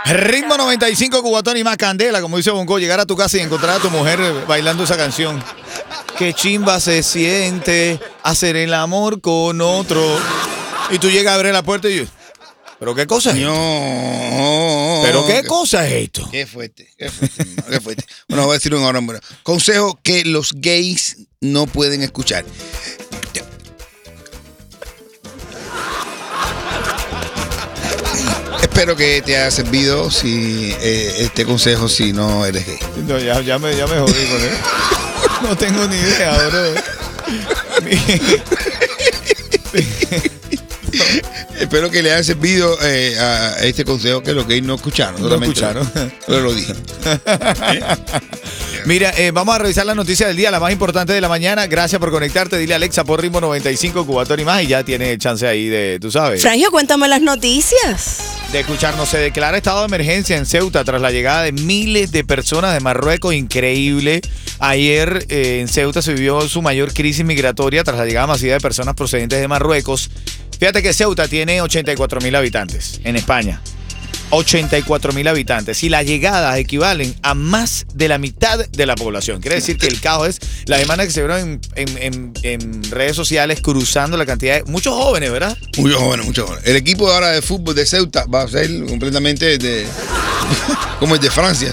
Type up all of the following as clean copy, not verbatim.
Ritmo 95, Cubatón y más candela, como dice Bonco, llegar a tu casa y encontrar a tu mujer bailando esa canción. Qué chimba se siente hacer el amor con otro. Y tú llegas a abrir la puerta y yo, ¿pero qué cosa es esto? No. ¿Pero qué cosa es esto? Qué fuerte, qué fuerte. Bueno, voy a decir un ahora. Consejo que los gays no pueden escuchar. Espero que te haya servido este consejo si no eres gay. No, ya me jodí con él. No tengo ni idea, bro. Espero que le haya servido a este consejo que los gays no escucharon. No escucharon. Solo lo dije. Mira, vamos a revisar la noticia del día, la más importante de la mañana. Gracias por conectarte. Dile a Alexa por Ritmo 95, Cubatón y más. Y ya tiene chance ahí de, tú sabes. Frangio, cuéntame las noticias. De escucharnos, se declara estado de emergencia en Ceuta tras la llegada de miles de personas de Marruecos. Increíble. Ayer en Ceuta se vivió su mayor crisis migratoria tras la llegada masiva de personas procedentes de Marruecos. Fíjate que Ceuta tiene 84.000 habitantes en España. 84.000 habitantes. Y las llegadas equivalen a más de la mitad de la población. Quiere decir que el caos es la demanda que se vieron en redes sociales cruzando la cantidad de... Muchos jóvenes, ¿verdad? Muchos jóvenes, muchos jóvenes. El equipo ahora de fútbol de Ceuta va a ser completamente como el de Francia.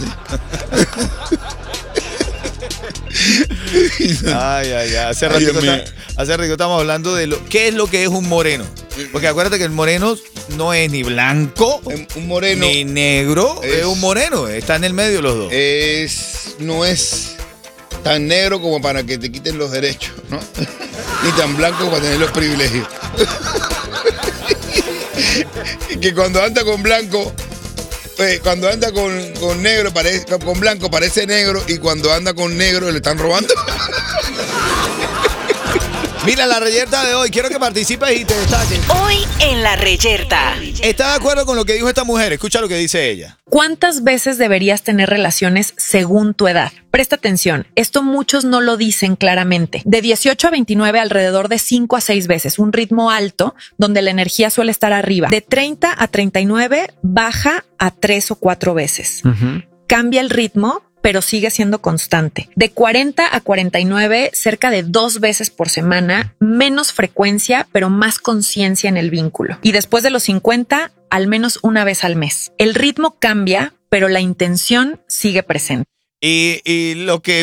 ¿Sí? Ay. Hace ratito estamos hablando de qué es lo que es un moreno. Porque acuérdate que el moreno no es ni blanco, un moreno ni negro, es un moreno, está en el medio los dos. No es tan negro como para que te quiten los derechos, ¿no? Ni tan blanco como para tener los privilegios. Que cuando anda con blanco, cuando anda con negro, con blanco parece negro, y cuando anda con negro le están robando. Mira, la reyerta de hoy, quiero que participes y te destaques. Hoy en La Reyerta. ¿Estás de acuerdo con lo que dijo esta mujer? Escucha lo que dice ella. ¿Cuántas veces deberías tener relaciones según tu edad? Presta atención, esto muchos no lo dicen claramente. De 18 a 29, alrededor de 5 a 6 veces, un ritmo alto donde la energía suele estar arriba. De 30 a 39, baja a 3 o 4 veces. Cambia el ritmo, pero sigue siendo constante. De 40 a 49, cerca de 2 veces por semana, menos frecuencia, pero más conciencia en el vínculo. Y después de los 50, al menos una vez al mes. El ritmo cambia, pero la intención sigue presente. Y los que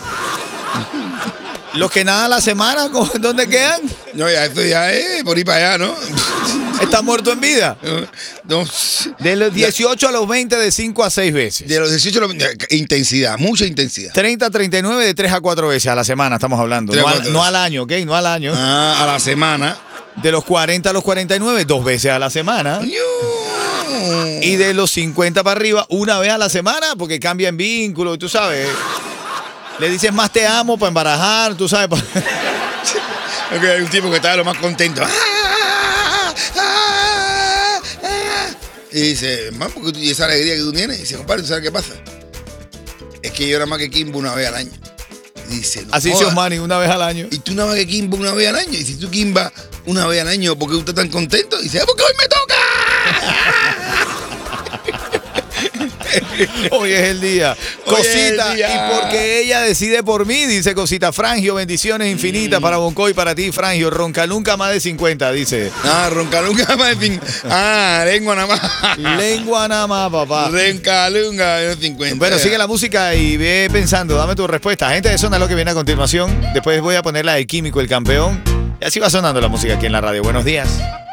nada a la semana, ¿dónde quedan? No, ya esto ya es por ir para allá, ¿no? ¿Están muertos en vida? No. De los 18 a los 20, de 5 a 6 veces. De los 18 a los 20, intensidad, mucha intensidad. 30 a 39, de 3 a 4 veces a la semana estamos hablando. No al año, ¿ok? No al año. A la semana. De los 40 a los 49, 2 veces a la semana. Y de los 50 para arriba, una vez a la semana, porque cambia en vínculo, tú sabes. Le dices más te amo para embarajar, tú sabes. Okay, hay un tipo que está lo más contento. Y dice, man, ¿por qué tú, y esa alegría que tú tienes? Y dice, compadre, ¿tú sabes qué pasa? Es que yo nada más que Kimbo una vez al año. Y dice, no así dice Osmani, una vez al año. Y tú nada más que Kimbo una vez al año. Y si tú Kimba una vez al año, ¿por qué tú estás tan contento? Y dice, porque hoy me toca. Hoy es el día. Cosita, y porque ella decide por mí, dice Cosita. Frangio, bendiciones infinitas para Bonco y para ti, Frangio. Ronca nunca más de 50, dice. Ronca nunca más de 50. Lengua nada más. Lengua nada más, papá. Ronca nunca de 50. Bueno, sigue la música y ve pensando, dame tu respuesta. Gente de Zona, lo que viene a continuación. Después voy a poner la de Químico, el campeón. Y así va sonando la música aquí en la radio. Buenos días.